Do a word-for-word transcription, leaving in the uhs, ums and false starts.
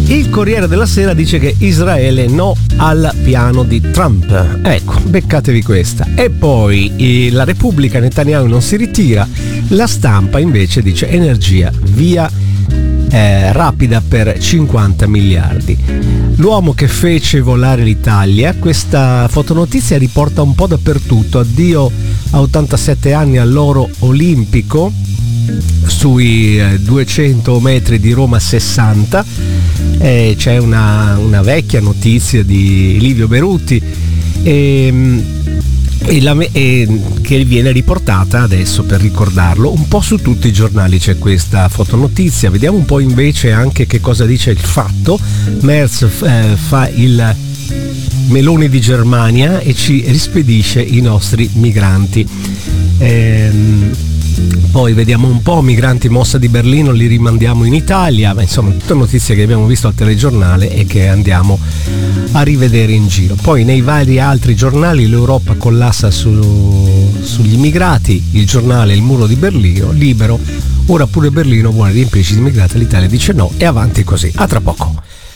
Il Corriere della Sera dice che Israele no al piano di Trump. Ecco, beccatevi questa. E poi eh, la Repubblica, Netanyahu non si ritira. La Stampa invece dice energia via eh, rapida per cinquanta miliardi. L'uomo che fece volare l'Italia. Questa fotonotizia riporta un po' dappertutto. Addio a ottantasette anni all'oro olimpico sui eh, duecento metri di Roma sessanta. Eh, c'è una, una vecchia notizia di Livio Berutti e, e la, e, che viene riportata adesso per ricordarlo un po' su tutti i giornali. C'è questa fotonotizia, vediamo un po' invece anche che cosa dice il Fatto. Merz eh, fa il Meloni di Germania e ci rispedisce i nostri migranti. ehm, Poi vediamo un po', migranti mossa di Berlino, li rimandiamo in Italia, ma insomma tutte notizie che abbiamo visto al telegiornale e che andiamo a rivedere in giro. Poi nei vari altri giornali l'Europa collassa su, sugli immigrati, il giornale Il muro di Berlino, Libero, ora pure Berlino vuole riempirci di immigrati, l'Italia dice no e avanti così. A tra poco.